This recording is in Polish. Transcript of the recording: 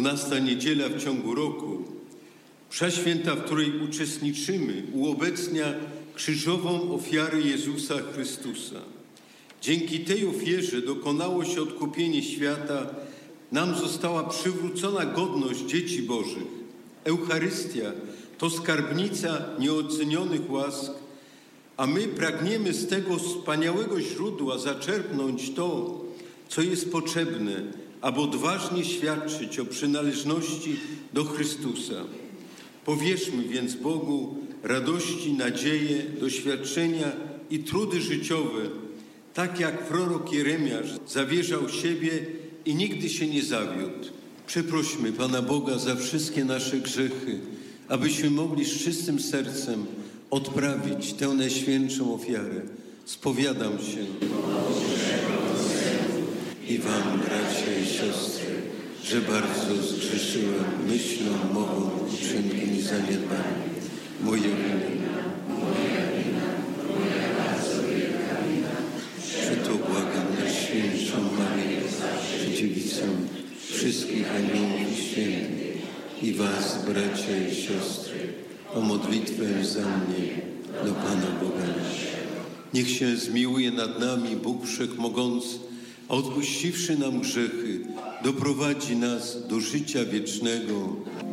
12. niedziela w ciągu roku, msza święta, w której uczestniczymy, uobecnia krzyżową ofiarę Jezusa Chrystusa. Dzięki tej ofierze dokonało się odkupienie świata, nam została przywrócona godność dzieci Bożych. Eucharystia to skarbnica nieocenionych łask, a my pragniemy z tego wspaniałego źródła zaczerpnąć to, co jest potrzebne, aby odważnie świadczyć o przynależności do Chrystusa. Powierzmy więc Bogu radości, nadzieję, doświadczenia i trudy życiowe, tak jak prorok Jeremiasz zawierzał siebie i nigdy się nie zawiódł. Przeprośmy Pana Boga za wszystkie nasze grzechy, abyśmy mogli z czystym sercem odprawić tę najświętszą ofiarę. Spowiadam się i wam, bracia i siostry, że bardzo zgrzeszyłem myślą, mową, uczynkiem i zaniedbaniem. Moja wina, moja bardzo wielka wina. Przeto błagam Najświętszą Maryję, Dziewicę, wszystkich aniołów i świętych i was, bracia i siostry, o modlitwę za mnie do Pana Boga naszego. Niech się zmiłuje nad nami Bóg Wszechmogący, a odpuściwszy nam grzechy, doprowadzi nas do życia wiecznego.